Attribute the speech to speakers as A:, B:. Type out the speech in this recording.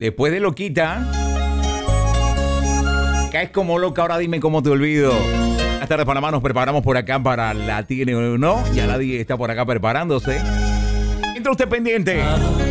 A: Después de Loquita, caes como loca, ahora dime cómo te olvido. Buenas tardes, Panamá, nos preparamos por acá para la tiene o no. Ya nadie está por acá preparándose. Entra usted pendiente.